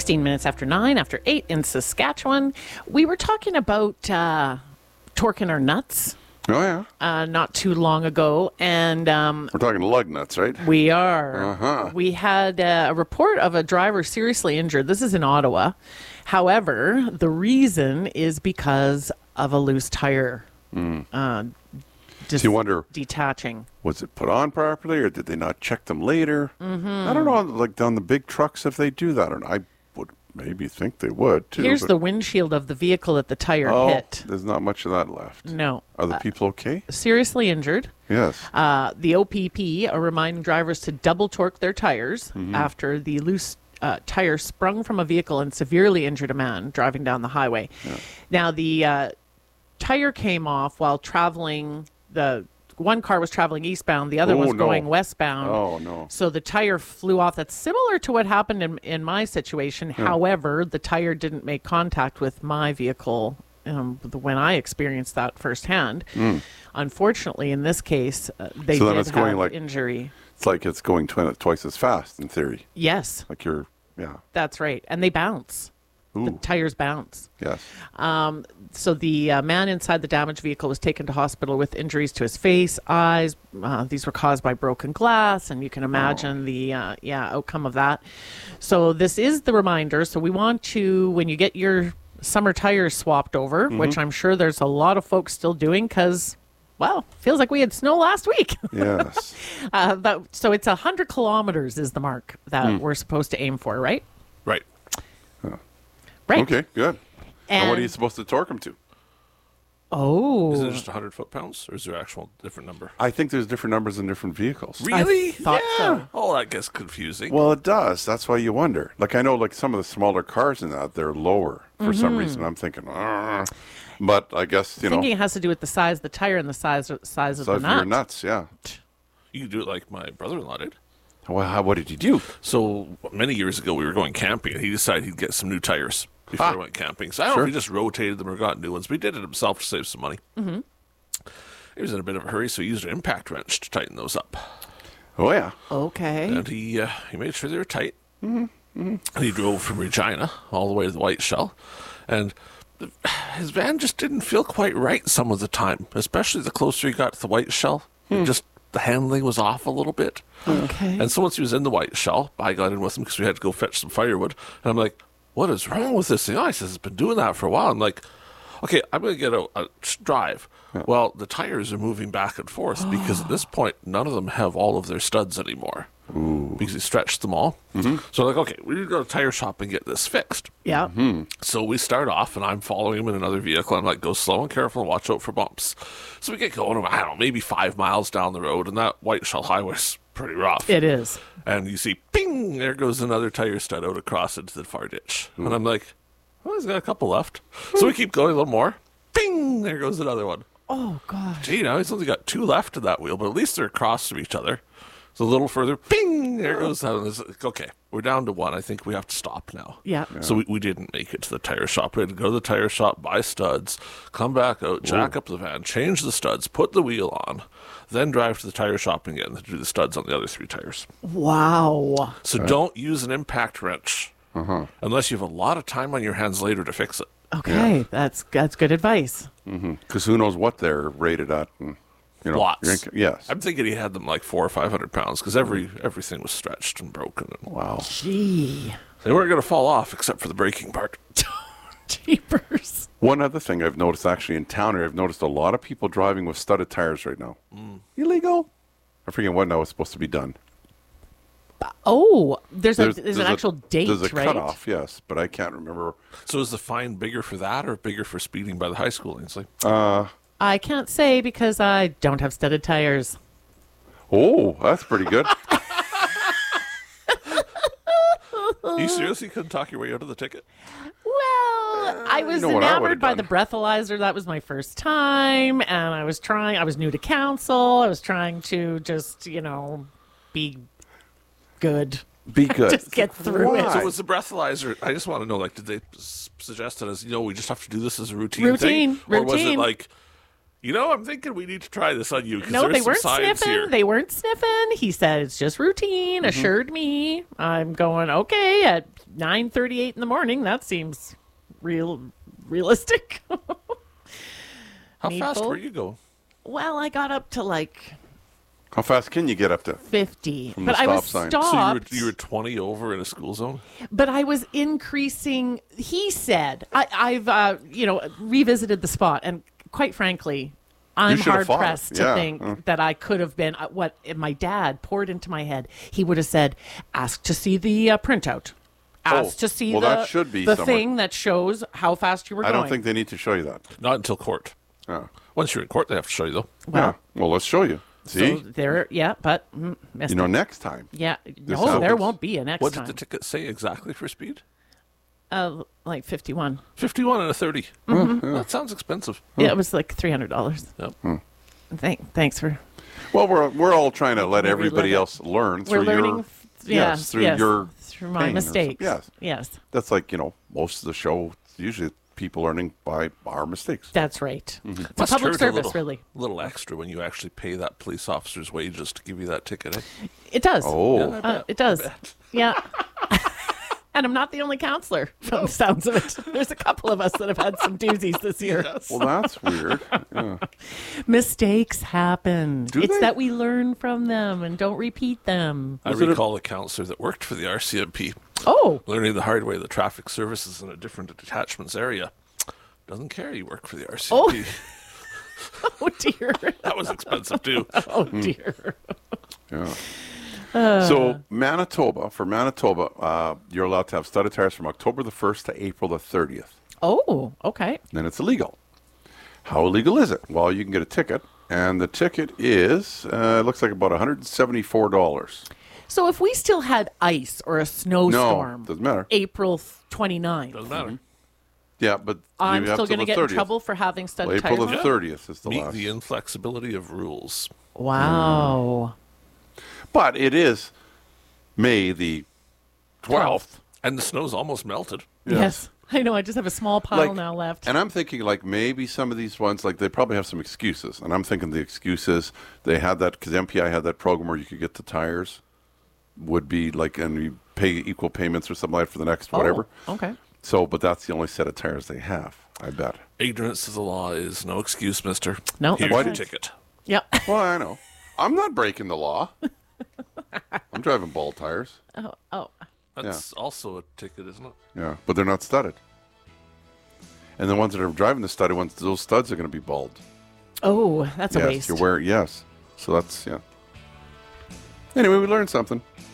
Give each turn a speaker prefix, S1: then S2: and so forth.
S1: 16 minutes after 9, after 8 in Saskatchewan. We were talking about torquing our nuts
S2: Oh, yeah.
S1: not too long ago, and
S2: We're talking lug nuts, right?
S1: we are.
S2: Uh-huh.
S1: We had a report of a driver seriously injured. This is in Ottawa. However, the reason is because of a loose tire.
S2: So you wonder,
S1: Detaching.
S2: was it put on properly, or did they not check them later? Mm-hmm. I don't know, like on the big trucks, if they do that, or not. I would maybe think they would, too.
S1: Here's the windshield of the vehicle that the tire hit.
S2: There's not much of that left.
S1: No.
S2: Are the people okay?
S1: Seriously injured.
S2: Yes.
S1: The OPP are reminding drivers to double torque their tires after the loose tire sprung from a vehicle and severely injured a man driving down the highway. Yeah. Now, the tire came off while traveling. The one car was traveling eastbound. The other was going westbound.
S2: Oh, no.
S1: So the tire flew off. That's similar to what happened in my situation. Yeah. However, the tire didn't make contact with my vehicle when I experienced that firsthand. Unfortunately, in this case, they did have injury.
S2: It's like it's going twice as fast, in theory.
S1: Yes.
S2: Like
S1: That's right. And they bounce. Ooh. The tires bounce.
S2: Yes.
S1: So the man inside the damaged vehicle was taken to hospital with injuries to his face, eyes. These were caused by broken glass, and you can imagine the outcome of that. So this is the reminder. So we want to, when you get your summer tires swapped over, which I'm sure there's a lot of folks still doing because, well, feels like we had snow last week.
S2: Yes.
S1: So it's 100 kilometers is the mark that we're supposed to aim for, right?
S3: Right.
S1: Right.
S2: Okay, good. And what are you supposed to torque them to?
S1: Oh.
S3: Is it just 100 foot-pounds, or is there actual different number?
S2: I think there's different numbers in different vehicles.
S3: Really?
S1: I thought so.
S3: Oh, that gets confusing.
S2: Well, it does. That's why you wonder. Like, I know, like, some of the smaller cars in that, they're lower for some reason. I'm thinking, but I guess, you know.
S1: Thinking it has to do with the size of the tire and the size of the nut.
S2: Your nuts, yeah.
S3: You can do it like my brother-in-law did.
S2: Well, what did you do?
S3: So many years ago, we were going camping, and he decided he'd get some new tires before we went camping. So I don't know if he just rotated them or got new ones, but he did it himself to save some money. Mm-hmm. He was in a bit of a hurry, so he used an impact wrench to tighten those up.
S2: Oh, yeah.
S1: Okay.
S3: And he made sure they were tight. Mm-hmm. Mm-hmm. And he drove from Regina all the way to the White Shell. And his van just didn't feel quite right some of the time, especially the closer he got to the White Shell. The handling was off a little bit.
S1: Okay.
S3: And so once he was in the White Shell, I got in with him because we had to go fetch some firewood. And I'm like, what is wrong with this thing? Oh, he says, it's been doing that for a while. I'm like, okay, I'm going to get a drive. Yeah. Well, the tires are moving back and forth because at this point, none of them have all of their studs anymore. Ooh. Because he stretched them all. Mm-hmm. So I'm like, okay, we need to go to a tire shop and get this fixed.
S1: Yeah.
S2: Mm-hmm.
S3: So we start off, and I'm following him in another vehicle. I'm like, go slow and careful and watch out for bumps. So we get going, I don't know, maybe 5 miles down the road, and that White Shell Highway's pretty rough.
S1: It is.
S3: And you see, ping, there goes another tire stud out across into the far ditch. Ooh. And I'm like, well, he's got a couple left. So we keep going a little more. Ping, there goes another one.
S1: Oh, gosh.
S3: Gee, now he's only got 2 left in that wheel, but at least they're across from each other. So a little further, ping, there goes that. Okay, we're down to 1. I think we have to stop now.
S1: Yeah.
S3: So we didn't make it to the tire shop. We had to go to the tire shop, buy studs, come back out, jack up the van, change the studs, put the wheel on, then drive to the tire shop again to do the studs on the other 3 tires.
S1: Wow.
S3: So don't use an impact wrench unless you have a lot of time on your hands later to fix it.
S1: Okay, that's good advice.
S2: Because who knows what they're rated at. And, you know,
S3: lots.
S2: Yes.
S3: I'm thinking he had them like 400 or 500 pounds because everything was stretched and broken.
S2: Wow.
S1: Gee.
S3: They weren't going to fall off except for the braking part.
S1: Jeepers.
S2: One other thing I've noticed actually in town here, I've noticed a lot of people driving with studded tires right now. Illegal. I forget when that was supposed to be done.
S1: Oh, there's an actual date,
S2: there's a
S1: right?
S2: cutoff, yes, but I can't remember.
S3: So is the fine bigger for that or bigger for speeding by the high school, Ainsley?
S1: I can't say because I don't have studded tires.
S2: Oh, that's pretty good.
S3: You seriously couldn't talk your way out of the ticket?
S1: Well, I was enamored by the breathalyzer. That was my first time, and I was new to council. I was trying to just, be good.
S2: Be good.
S1: Just get through it.
S3: So was the breathalyzer, I just want to know, did they suggest that as, we just have to do this as a routine thing? Or was it like, You know, I'm thinking we need to try this on you because
S1: No,
S3: there's
S1: they
S3: some
S1: weren't
S3: science
S1: sniffing.
S3: here.
S1: They weren't sniffing. He said it's just routine. Assured me. I'm going okay at 9:38 in the morning. That seems realistic.
S3: How fast
S1: Needful.
S3: were you going?
S1: Well, I got up to like
S2: How fast can you get up to?
S1: 50,
S2: From the
S1: but I was
S2: stop sign.
S1: stopped.
S3: So you were 20 over in a school zone?
S1: But I was increasing. He said, I've revisited the spot, and quite frankly, I'm
S2: should have
S1: hard
S2: fought.
S1: pressed to
S2: Yeah.
S1: think that I could have been what my dad poured into my head. He would have said, "Ask to see the printout. Ask to see
S2: well,
S1: the
S2: that should be
S1: the
S2: somewhere.
S1: thing that shows how fast you were
S2: I
S1: going."
S2: don't think they need to show you that.
S3: Not until court.
S2: Oh.
S3: Once you're in court, they have to show you, though.
S2: Yeah. Well, let's show you. See?
S1: So there, yeah, but missed
S2: You know,
S1: it.
S2: next time.
S1: Yeah, no, there
S2: happens.
S1: won't be a next
S3: What did
S1: time.
S3: the ticket say exactly for speed?
S1: Like 51.
S3: 51 and a 30. That sounds expensive.
S1: Yeah, it was like $300.
S3: Yep.
S1: Thanks for.
S2: Well, we're all trying to let
S1: We
S2: everybody
S1: relive it.
S2: else learn
S1: We're
S2: through
S1: learning.
S2: your.
S1: Yes,
S2: through your
S1: through my
S2: pain or
S1: mistakes.
S2: something.
S1: Yes,
S2: That's like, most of the show, usually people learning by our mistakes.
S1: that's right. It's a
S3: Must
S1: public
S3: hurt
S1: service,
S3: little,
S1: really.
S3: little extra when you actually pay that police officer's wages to give you that ticket. Eh?
S1: It does.
S2: Oh.
S1: It does. Yeah. And I'm not the only counselor from the sounds of it. There's a couple of us that have had some doozies this year.
S2: Well, that's weird. Yeah.
S1: Mistakes happen.
S2: Do
S1: It's
S2: they?
S1: that we learn from them and don't repeat them.
S3: I recall a counselor that worked for the RCMP,
S1: Oh,
S3: learning the hard way the traffic services in a different detachments area. Doesn't care you work for the RCMP.
S1: oh dear.
S3: That was expensive, too.
S1: Oh dear.
S2: Yeah. So Manitoba, you're allowed to have studded tires from October the 1st to April the 30th.
S1: Oh, okay.
S2: Then it's illegal. How illegal is it? Well, you can get a ticket, and the ticket is, it looks like about $174.
S1: So if we still had ice or a snowstorm,
S2: doesn't matter.
S1: April 29th,
S3: Doesn't matter.
S2: Yeah, but
S1: I'm
S2: you have
S1: still
S2: till
S1: going to
S2: the
S1: get in
S2: 30th.
S1: trouble for having studded
S2: Well, April
S1: tires
S2: the
S1: on?
S2: 30th is the
S3: Meet
S2: last.
S3: the inflexibility of rules.
S1: Wow.
S2: But it is May the 12th.
S3: And the snow's almost melted.
S1: Yes. I know. I just have a small pile now left.
S2: And I'm thinking, like, maybe some of these ones, like, they probably have some excuses. And I'm thinking the excuses, they had that, because MPI had that program where you could get the tires, would be like, and you pay equal payments or something like that for the next whatever.
S1: Oh, okay.
S2: So, but that's the only set of tires they have, I bet.
S3: Ignorance of the law is no excuse, mister.
S1: No,
S3: Here's
S1: that's
S3: your
S1: right.
S3: ticket.
S1: Yeah.
S2: Well, I know. I'm not breaking the law. I'm driving ball tires.
S1: Oh.
S3: That's also a ticket, isn't it?
S2: Yeah, but they're not studded. And the ones that are driving the studded ones, those studs are going to be bald.
S1: Oh, that's a
S2: Yes,
S1: waste.
S2: you're wearing, yes. So that's, yeah. Anyway, we learned something.